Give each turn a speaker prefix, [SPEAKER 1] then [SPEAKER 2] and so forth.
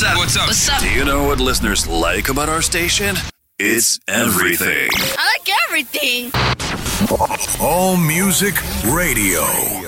[SPEAKER 1] What's up? What's up?
[SPEAKER 2] What's up?
[SPEAKER 3] Do you know what listeners like about our station? It's everything.
[SPEAKER 2] I like everything.
[SPEAKER 4] All Music Radio.